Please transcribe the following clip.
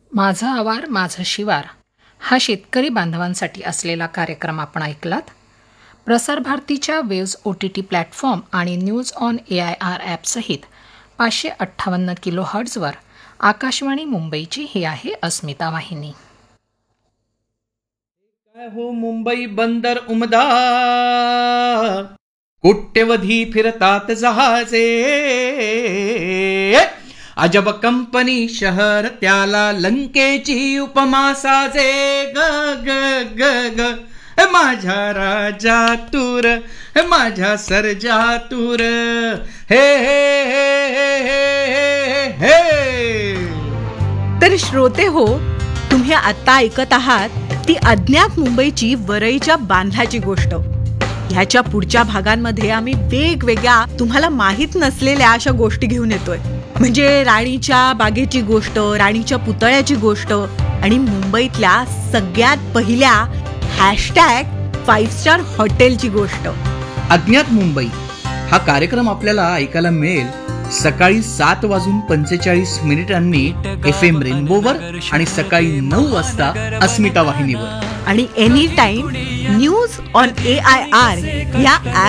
माझं आवार माझं शिवार हा शेतकरी बांधवांसाठी असलेला कार्यक्रम आपण ऐकलात. प्रसार भारतीच्या वेव्ज OTT प्लॅटफॉर्म आणि न्यूज ऑन AIR ॲपसहित 558 किलोहर्ट्झवर आकाशवाणी मुंबईची ही आहे अस्मिता वाहिनी. काय हो मुंबई बंदर उमदा, कोट्यवधी फिरतात जहाजे, अजब कंपनी शहर त्याला लंकेची उपमा साजे. ग ग ग ग माझ्या राजा तूर, माझ्या सर्जा तूर, हे हे हे हे हे हे. तर श्रोते हो, तुम्ही आता ऐकत आहात ती अज्ञात मुंबईची वरईच्या बांधल्याची गोष्ट. ह्याच्या पुढच्या भागांमध्ये आम्ही वेगवेगळ्या तुम्हाला माहीत नसलेल्या अशा गोष्टी घेऊन येतोय. म्हणजे राणीच्या बागेची गोष्ट, राणीच्या पुतळ्याची गोष्ट आणि मुंबईतल्या सगळ्यात पहिल्या #5 स्टार हॉटेलची गोष्ट. अज्ञात मुंबई हा कार्यक्रम आपल्याला ऐकायला मिळेल सकाळी 7:45 FM रेनबोवर आणि सकाळी 9 वाजता अस्मिता वाहिनीवर आणि any time news on AIR या